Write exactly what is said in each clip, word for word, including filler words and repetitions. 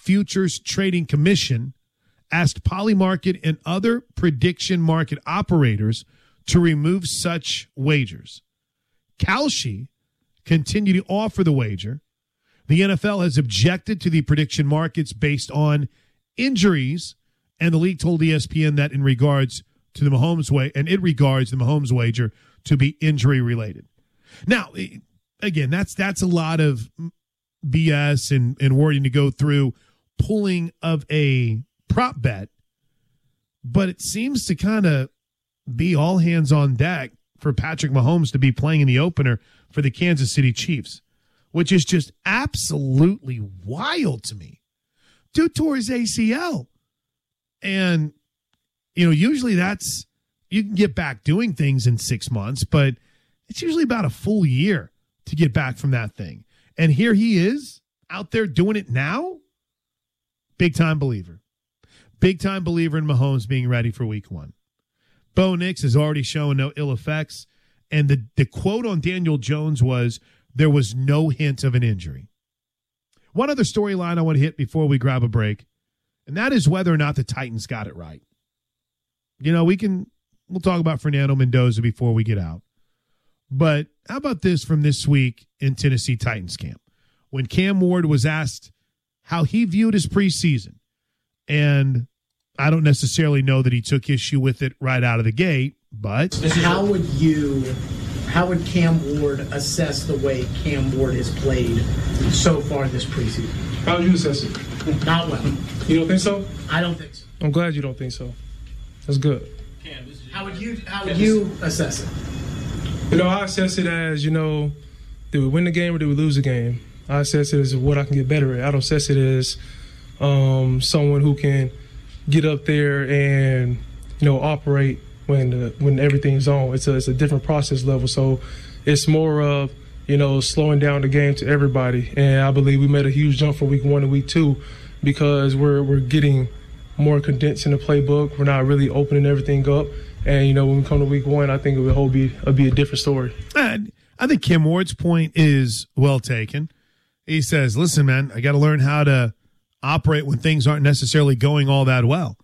Futures Trading Commission asked Polymarket and other prediction market operators to remove such wagers. Kalshi continued to offer the wager. The N F L has objected to the prediction markets based on injuries, and the league told E S P N that in regards to the Mahomes way, and it regards the Mahomes wager to be injury related. Now, again, that's that's a lot of B S and, and wording to go through pulling of a prop bet, but it seems to kind of be all hands on deck for Patrick Mahomes to be playing in the opener for the Kansas City Chiefs, which is just absolutely wild to me. Dude tore his A C L. And, you know, usually that's, you can get back doing things in six months, but it's usually about a full year to get back from that thing. And here he is out there doing it now. Big time believer. Big time believer in Mahomes being ready for week one. Bo Nix has already shown no ill effects. And the, the quote on Daniel Jones was, there was no hint of an injury. One other storyline I want to hit before we grab a break, and that is whether or not the Titans got it right. You know, we can, we'll talk about Fernando Mendoza before we get out. But how about this from this week in Tennessee Titans camp? When Cam Ward was asked how he viewed his preseason, and I don't necessarily know that he took issue with it right out of the gate, but how would you, how would Cam Ward assess the way Cam Ward has played so far this preseason? How would you assess it? Not well. You don't think so? I don't think so. I'm glad you don't think so. That's good. Cam, this is how would you how would you assess it? You know, I assess it as, you know, did we win the game or did we lose the game? I assess it as what I can get better at. I don't assess it as um, someone who can get up there and, you know, operate when the, when everything's on. It's a, it's a different process level. So it's more of, you know, slowing down the game to everybody. And I believe we made a huge jump from week one to week two because we're we're getting more condensed in the playbook. We're not really opening everything up. And, you know, when we come to week one, I think it will be, it'll be a different story. And I think Kim Ward's point is well taken. He says, listen, man, I got to learn how to operate when things aren't necessarily going all that well.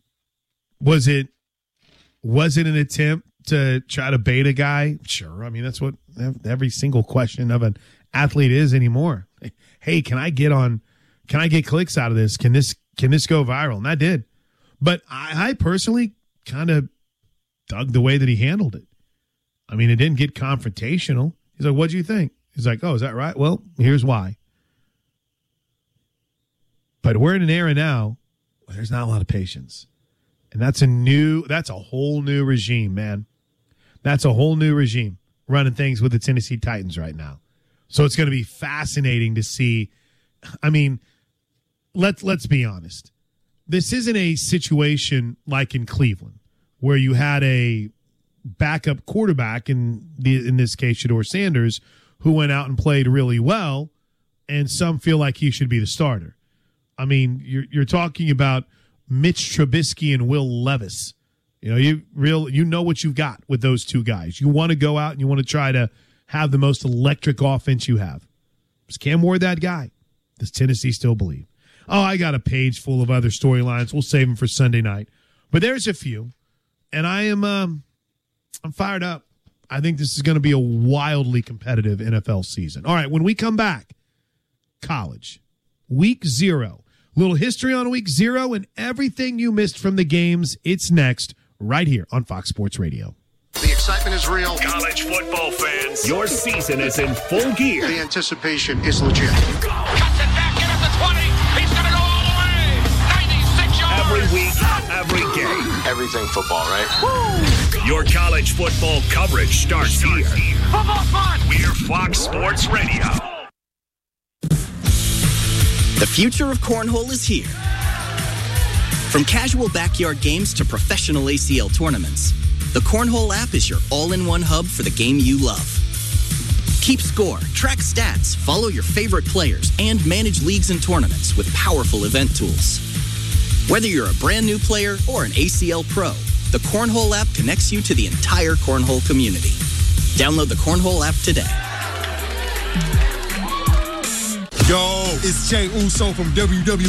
Was it was it an attempt to try to bait a guy? Sure. I mean, that's what every single question of an athlete is anymore. Hey, can I get on, can I get clicks out of this? Can this, can this go viral? And I did. But I, I personally kind of dug the way that he handled it. I mean, it didn't get confrontational. He's like, what'd you think? He's like, oh, is that right? Well, here's why. But we're in an era now where there's not a lot of patience. And that's a new, that's a whole new regime, man. That's a whole new regime running things with the Tennessee Titans right now. So it's going to be fascinating to see. I mean, let's, let's be honest. This isn't a situation like in Cleveland where you had a backup quarterback, in the in this case, Shedeur Sanders, who went out and played really well, and some feel like he should be the starter. I mean, you're you're talking about Mitch Trubisky and Will Levis. You know, you real you know what you've got with those two guys. You want to go out and you want to try to have the most electric offense you have. Is Cam Ward that guy? Does Tennessee still believe? Oh, I got a page full of other storylines. We'll save them for Sunday night. But there's a few, and I am um, I'm fired up. I think this is going to be a wildly competitive N F L season. All right, when we come back, college, week zero. Little history on week zero and everything you missed from the games. It's next right here on Fox Sports Radio. The excitement is real. College football fans, your season is in full gear. The anticipation is legit. Cuts it back in at the twenty. He's going to go all the way. ninety-six yards. Every week, every game. Everything football, right? Woo! Your college football coverage starts here. Football fun. We're Fox Sports Radio. The future of cornhole is here. From casual backyard games to professional A C L tournaments, the Cornhole app is your all-in-one hub for the game you love. Keep score, track stats, follow your favorite players, and manage leagues and tournaments with powerful event tools. Whether you're a brand new player or an A C L pro, the Cornhole app connects you to the entire cornhole community. Download the Cornhole app today. Yo, it's Jey Uso from W W E.